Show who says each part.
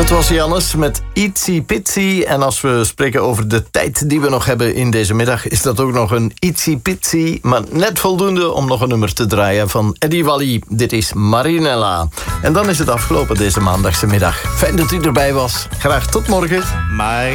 Speaker 1: Dat was Jannes met Itsy Pitsy. En als we spreken over de tijd die we nog hebben in deze middag, is dat ook nog een Itsy Pitsy, maar net voldoende om nog een nummer te draaien van Eddie Wally. Dit is Marinella. En dan is het afgelopen deze maandagse middag. Fijn dat u erbij was. Graag tot morgen.